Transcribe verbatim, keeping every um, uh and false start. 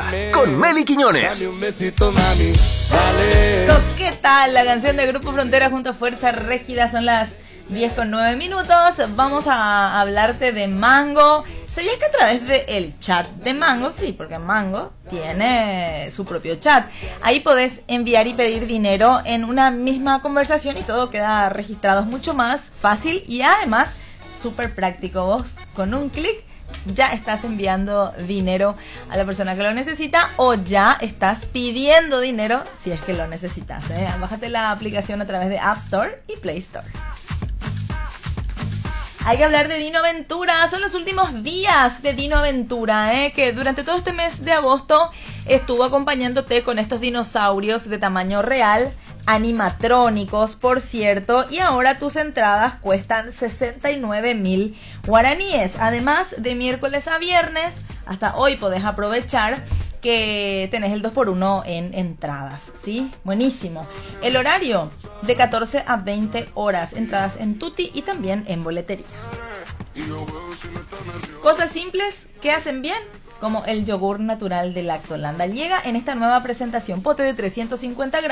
con Meli Quiñones. Dame un besito, mami, dale. ¿Qué tal? La canción de Grupo Frontera junto a Fuerza Régida. Son las diez con nueve minutos. Vamos a hablarte de Mango. ¿Sabías que a través del chat de Mango? Sí, porque Mango tiene su propio chat. Ahí podés enviar y pedir dinero en una misma conversación y todo queda registrado. Es mucho más fácil y además súper práctico. Vos con un clic ya estás enviando dinero a la persona que lo necesita o ya estás pidiendo dinero si es que lo necesitas, ¿eh? Bájate la aplicación a través de App Store y Play Store. Hay que hablar de Dino Aventura. Son los últimos días de Dino Aventura, ¿eh? Que durante todo este mes de agosto estuvo acompañándote con estos dinosaurios de tamaño real, animatrónicos, por cierto, y ahora tus entradas cuestan sesenta y nueve mil guaraníes. Además, de miércoles a viernes, hasta hoy podés aprovechar que tenés el dos por uno en entradas, ¿sí? Buenísimo. El horario de catorce a veinte horas, entradas en Tutti y también en boletería. Cosas simples que hacen bien, como el yogur natural de Lactolanda. Llega en esta nueva presentación, pote de trescientos cincuenta gramos.